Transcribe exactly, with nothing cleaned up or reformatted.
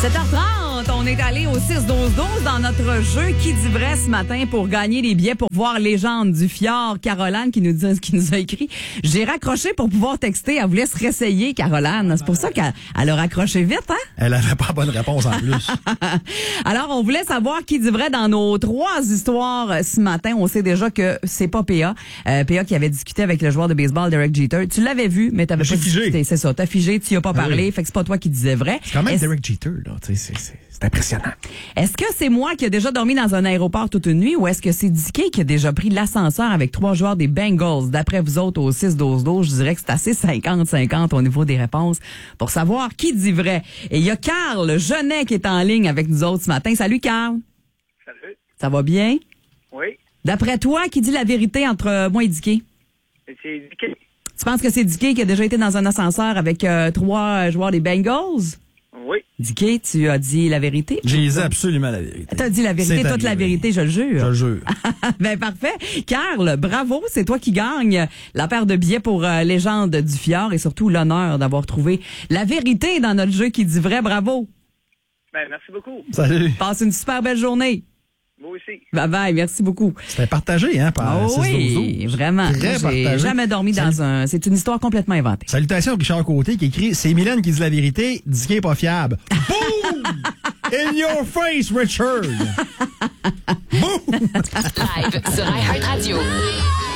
sept heures trente, on est allé au six douze douze dans notre jeu Qui dit vrai ce matin pour gagner les billets pour voir Légende du Fjord. Caroline qui nous dit, qui nous a écrit. J'ai raccroché pour pouvoir texter. Elle voulait se réessayer, Caroline. C'est pour ça qu'elle elle a raccroché vite, hein? Elle avait pas bonne réponse en plus. Alors, on voulait savoir qui dit vrai dans nos trois histoires ce matin. On sait déjà que c'est pas P A. Euh, P A qui avait discuté avec le joueur de baseball Derek Jeter. Tu l'avais vu, mais t'avais pas figé. discuté. C'est ça. T'as figé, tu y as pas Ah parlé. oui. Fait que c'est pas toi qui disais vrai. C'est quand même Est-ce, Derek Jeter, là. Tu sais, c'est, c'est, c'est impressionnant. est-ce que c'est moi qui ai déjà dormi dans un aéroport toute une nuit ou est-ce que c'est Dicky qui a déjà pris l'ascenseur avec trois joueurs des Bengals? D'après vous autres, au six douze douze, je dirais que c'est assez cinquante cinquante au niveau des réponses pour savoir qui dit vrai. Et il y a Carl Genet qui est en ligne avec nous autres ce matin. Salut, Carl. Salut. Ça va bien? Oui. D'après toi, qui dit la vérité entre moi et Dicky? C'est Dicky. Tu penses que c'est Dicky qui a déjà été dans un ascenseur avec euh, trois joueurs des Bengals? Oui. Dicky, tu as dit la vérité? J'ai dit absolument la vérité. T'as dit la vérité, C'est toute la arrivé. vérité, je le jure. Je le jure. Ben parfait. Carl, bravo, c'est toi qui gagne la paire de billets pour euh, Légende du Fjord et surtout l'honneur d'avoir trouvé la vérité dans notre jeu qui dit vrai. Bravo. Ben, merci beaucoup. Salut. Passe une super belle journée. Moi aussi. Bye bye, merci beaucoup. C'était partagé, hein, par Oh six douze oui, douze. vraiment. Très J'ai partagé. jamais dormi Salut. dans un... C'est une histoire complètement inventée. Salutations à Richard Côté qui écrit « C'est Mylène qui dit la vérité, Dicky est pas fiable. » Boom! In your face, Richard! Boom! Live sur iHeartRadio.